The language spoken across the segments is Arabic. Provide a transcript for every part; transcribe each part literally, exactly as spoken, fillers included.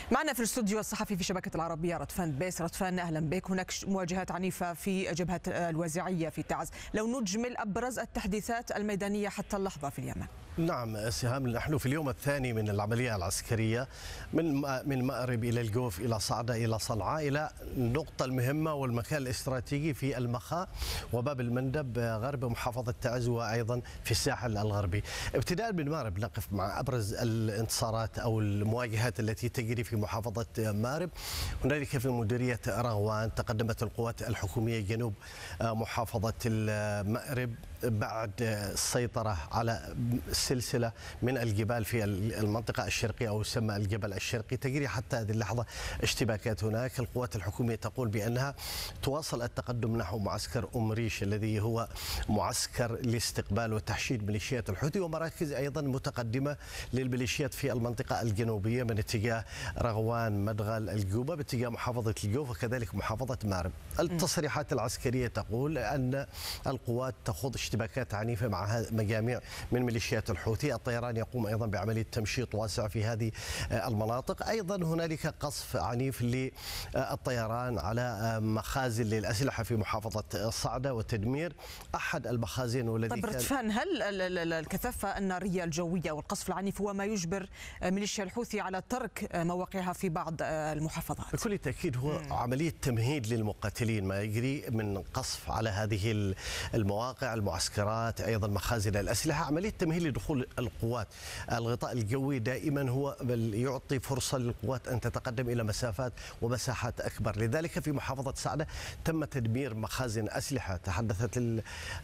معنا في الاستوديو الصحفي في شبكة العربية رطفان بيس. رطفان، أهلا بك. هناك مواجهات عنيفة في جبهة الوازعية في تعز، لو نجمل أبرز التحديثات الميدانية حتى اللحظة في اليمن. نعم سهام، نحن في اليوم الثاني من العملية العسكرية من من مأرب إلى الجوف إلى صعدة إلى صنعاء إلى النقطة المهمة والمكان الاستراتيجي في المخا وباب المندب غرب محافظة تعز وأيضا في الساحل الغربي. ابتداء من مأرب نقف مع أبرز الانتصارات أو المواجهات التي تجري في محافظة مأرب. هنالك في مديرية رغوان تقدمت القوات الحكومية جنوب محافظة مأرب بعد السيطرة على سلسلة من الجبال في المنطقة الشرقية أو يسمى الجبل الشرقي. تجري حتى هذه اللحظة اشتباكات هناك. القوات الحكومية تقول بأنها تواصل التقدم نحو معسكر أم ريش الذي هو معسكر لاستقبال وتحشيد ميليشيات الحوثي ومراكز أيضا متقدمة للميليشيات في المنطقة الجنوبية من اتجاه رغوان مدغل الجوبة باتجاه محافظة الجوف وكذلك محافظة مأرب. التصريحات العسكرية تقول أن القوات تخوض اشتباكات عنيفة مع مجاميع من ميليشيات الحوثي. الطيران يقوم أيضا بعملية تمشيط واسع في هذه المناطق. أيضا هنالك قصف عنيف للطيران على مخازن للأسلحة في محافظة صعدة وتدمير أحد المخازن والذي طيب رطفان، هل الكثافة النارية الجوية والقصف العنيف هو ما يجبر ميليشيا الحوثي على ترك مواقعها في بعض المحافظات؟ بكل تأكيد هو م. عملية تمهيد للمقاتلين، ما يجري من قصف على هذه المواقع المعسكرات أيضا مخازن الأسلحة، عملية تمهيد لدخول القوات. الغطاء الجوي دائما هو يعطي فرصة للقوات أن تتقدم إلى مسافات ومساحات أكبر. لذلك في محافظة سعدة تم تدمير مخازن أسلحة. تحدثت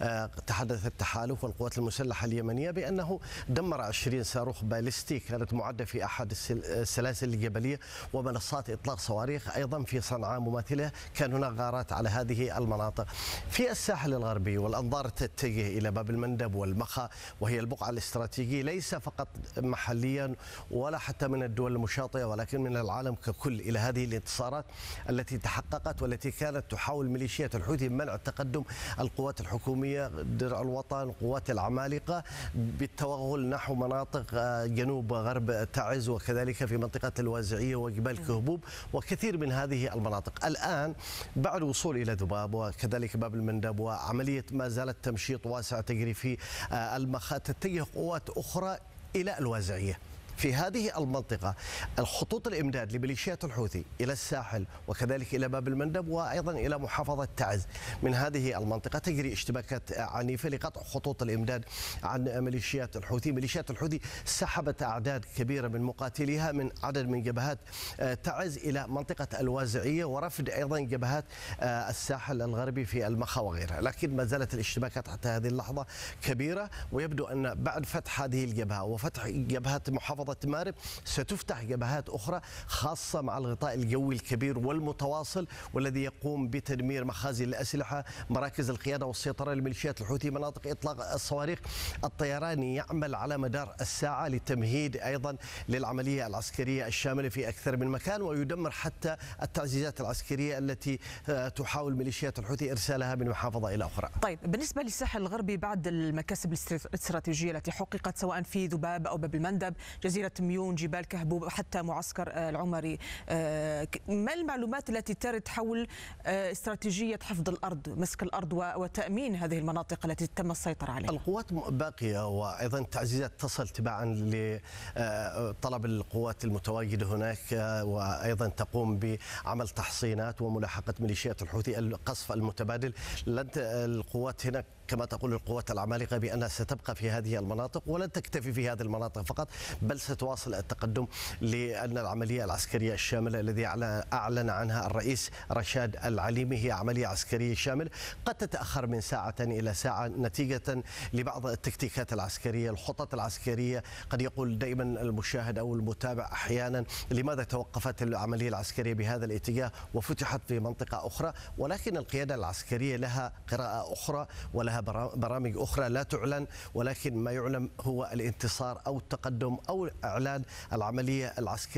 تحدث التحالف والقوات المسلحة اليمنية بأنه دمر عشرين صاروخ باليستي كانت معدة في أحد السلاسل الجبلية ومنصات إطلاق صواريخ أيضا في صنعاء مماثلة. كان هناك غارات على هذه المناطق. في الساحل الغربي والأنظار تتجه إلى باب المندب والمخا وهي البقعة الاستراتيجية ليس فقط محليا ولا حتى من الدول المشاطئة ولكن من العالم ككل إلى هذه الانتصارات التي تحققت والتي كانت تحاول ميليشيات الحوثي منع تقدم القوات الحكومية درع الوطن قوات العمالقة بالتوغل نحو مناطق جنوب غرب تعز وكذلك في منطقة الوازعية وجبال كهبوب وكثير من هذه المناطق. الآن بعد وصول إلى ذباب وكذلك باب المندب وعملية ما زالت تمشيط واسع تجري في المخا تتجه قوات أخرى إلى الوازعية. في هذه المنطقة الخطوط الإمداد لميليشيات الحوثي إلى الساحل وكذلك إلى باب المندب وأيضا إلى محافظة تعز. من هذه المنطقة تجري اشتباكات عنيفة لقطع خطوط الإمداد عن ميليشيات الحوثي. ميليشيات الحوثي سحبت أعداد كبيرة من مقاتليها من عدد من جبهات تعز إلى منطقة الوازعية ورفد أيضا جبهات الساحل الغربي في المخا وغيرها. لكن ما زالت الاشتباكات حتى هذه اللحظة كبيرة ويبدو أن بعد فتح هذه الجبهة وفتح جبهات محافظة مأرب ستفتح جبهات أخرى خاصة مع الغطاء الجوي الكبير والمتواصل والذي يقوم بتدمير مخازن الأسلحة مراكز القيادة والسيطرة لميليشيات الحوثي مناطق إطلاق الصواريخ. الطيران يعمل على مدار الساعة لتمهيد أيضا للعملية العسكرية الشاملة في أكثر من مكان ويدمر حتى التعزيزات العسكرية التي تحاول ميليشيات الحوثي إرسالها من محافظة إلى أخرى. طيب بالنسبة للساحل الغربي بعد المكاسب الاستراتيجية التي حققت سواء في ذباب أو باب المندب جزيرة ميون جبال كهبوب حتى معسكر العمري، ما المعلومات التي ترد حول استراتيجية حفظ الأرض مسك الأرض وتأمين هذه المناطق التي تم السيطرة عليها؟ القوات باقية وأيضا تعزيزات تصل تباعا لطلب القوات المتواجدة هناك وأيضا تقوم بعمل تحصينات وملاحقة ميليشيات الحوثي القصف المتبادل. لن القوات هناك كما تقول القوات العمالقة بأنها ستبقى في هذه المناطق ولن تكتفي في هذه المناطق فقط بل ستواصل التقدم لأن العملية العسكرية الشاملة الذي أعلن عنها الرئيس رشاد العليمي هي عملية عسكرية شاملة قد تتأخر من ساعة إلى ساعة نتيجة لبعض التكتيكات العسكرية الخطط العسكرية. قد يقول دائما المشاهد أو المتابع أحيانا لماذا توقفت العملية العسكرية بهذا الاتجاه وفتحت في منطقة أخرى، ولكن القيادة العسكرية لها قراءة أخرى ولها برامج أخرى لا تعلن، ولكن ما يعلم هو الانتصار أو التقدم أو إعلان العملية العسكرية